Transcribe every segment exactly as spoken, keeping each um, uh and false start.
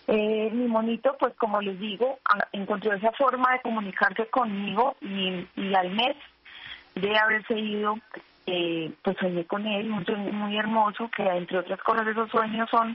Eh, mi monito, pues como les digo, a- encontró esa forma de comunicarse conmigo y, y al mes de haberse ido, eh, pues soñé con él, un sueño muy hermoso, que entre otras cosas esos sueños son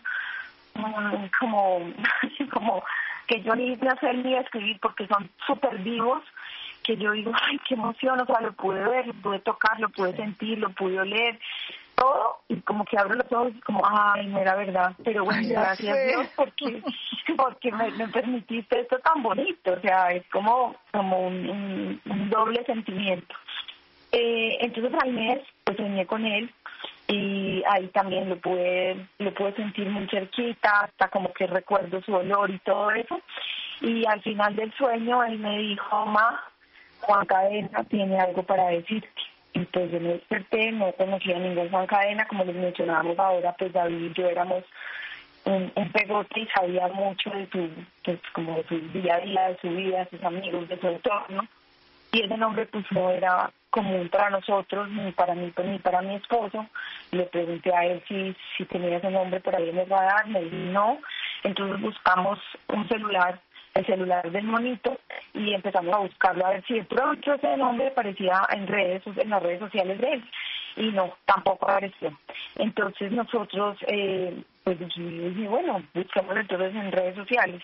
mm, como, como que yo ni sé hacer ni escribir porque son súper vivos, que yo digo, ay, qué emoción, o sea, lo pude ver, lo pude tocar, lo pude sentir, lo pude oler, todo, y como que abro los ojos y como, ay, no era verdad, pero bueno, Ay, ya gracias sé. Dios porque porque me, me permitiste esto tan bonito, o sea, es como, como un, un, un doble sentimiento. Eh, entonces al mes pues soñé con él y ahí también lo pude lo pude sentir muy cerquita, hasta como que recuerdo su olor y todo eso. Y al final del sueño él me dijo, ma, Juan Cadena tiene algo para decirte. Entonces yo me desperté, no conocía a ningún Juan Cadena, como les mencionábamos ahora, pues David y yo éramos un, un pegote y sabía mucho de su, pues como de su día a día, de su vida, de sus amigos, de su entorno. Y ese nombre pues no era común para nosotros, ni para mí, pues, ni para mi esposo. Le pregunté a él si, si tenía ese nombre por ahí en el radar, me dijo no. Entonces buscamos un celular, el celular del monito, y empezamos a buscarlo a ver si de pronto ese nombre aparecía en redes, en las redes sociales de él. Y no, tampoco apareció. Entonces nosotros, eh, pues dije, bueno, busquemos entonces en redes sociales.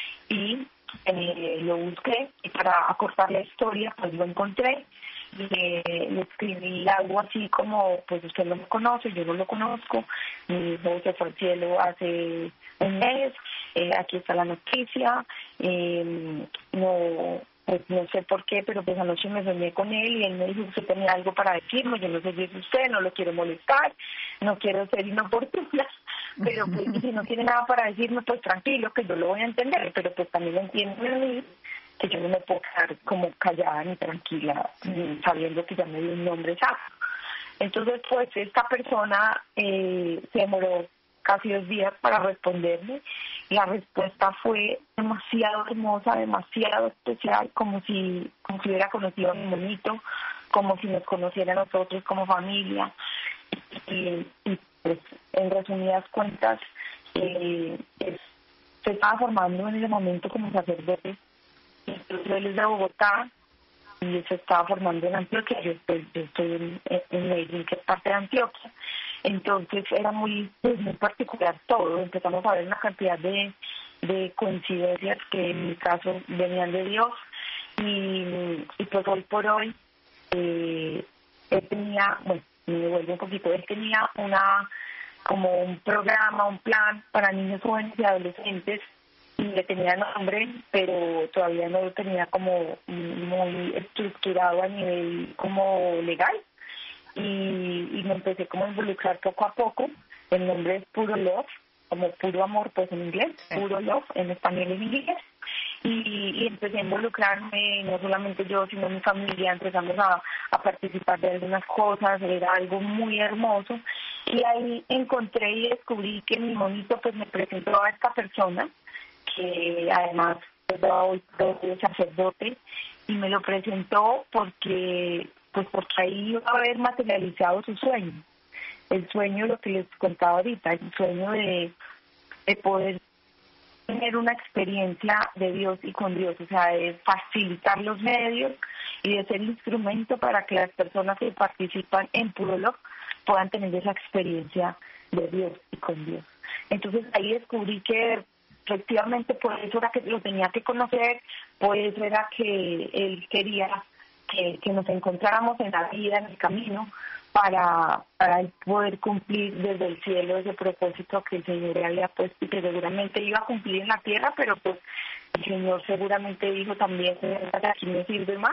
Y eh, lo busqué y para acortar la historia pues lo encontré, le, le escribí algo así como, pues usted no me conoce, yo no lo conozco, mi hijo se fue al cielo hace un mes, eh, aquí está la noticia, eh, no pues no sé por qué, pero pues anoche me soñé con él y él me dijo que usted tenía algo para decirme, yo no sé si es usted, no lo quiero molestar, no quiero ser inoportuna, pero pues si no tiene nada para decirme, pues tranquilo, que yo lo voy a entender, pero pues también lo entiendo en mí, que yo no me puedo quedar como callada ni tranquila, ni sabiendo que ya me dio un nombre exacto. Entonces, pues esta persona eh, se demoró casi dos días para responderme. La respuesta fue demasiado hermosa, demasiado especial, como si, como si hubiera conocido a mi monito, como si nos conociera a nosotros como familia. Y, y pues, en resumidas cuentas, eh, es- se estaba formando en ese momento como sacerdote. Entonces él es de Bogotá y se estaba formando en Antioquia. Yo, pues, yo estoy en, en Medellín, que es parte de Antioquia. Entonces era muy, pues, muy particular todo. Empezamos a ver una cantidad de, de coincidencias que en mi caso venían de Dios. Y, y pues hoy por hoy, eh, él tenía, bueno, me devuelvo un poquito, él tenía una, como un programa, un plan para niños, jóvenes y adolescentes, y le tenía nombre, pero todavía no lo tenía como muy estructurado a nivel como legal. Y, y me empecé como a involucrar poco a poco. El nombre es Puro Love, como puro amor, pues en inglés, Puro Love, en español y en inglés. Y, y empecé a involucrarme, no solamente yo, sino mi familia, empezamos a, a participar de algunas cosas, era algo muy hermoso. Y ahí encontré y descubrí que mi monito pues me presentó a esta persona, que además pues, hoy es sacerdote, y me lo presentó porque pues porque ahí iba a haber materializado su sueño, el sueño, lo que les contaba ahorita, el sueño de, de poder tener una experiencia de Dios y con Dios, o sea, de facilitar los medios y de ser instrumento para que las personas que participan en Puro Love puedan tener esa experiencia de Dios y con Dios. Entonces ahí descubrí que efectivamente por eso era que lo tenía que conocer, por eso era que él quería que, que nos encontráramos en la vida, en el camino, para, para poder cumplir desde el cielo ese propósito que el Señor le había puesto y que seguramente iba a cumplir en la tierra, pero pues el Señor seguramente dijo también que aquí no sirve más.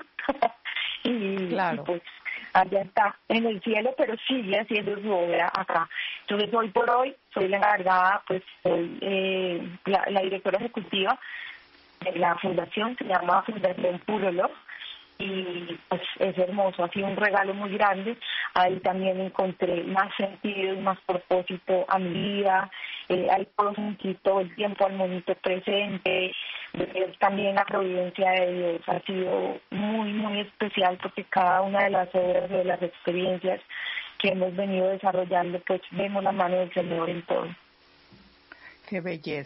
y, Claro. y pues allá está en el cielo, pero sigue haciendo su obra acá. Entonces hoy por hoy soy la encargada, pues soy eh, la, la directora ejecutiva de la fundación, se llama Fundación Puro Love, y pues es hermoso, ha sido un regalo muy grande. Ahí también encontré más sentido y más propósito a mi vida. Eh, ahí puedo sentir todo el tiempo al monito presente. Eh, también la providencia de Dios ha sido muy, muy especial, porque cada una de las obras, de las experiencias que hemos venido desarrollando, pues vemos la mano del Señor en todo. Qué belleza.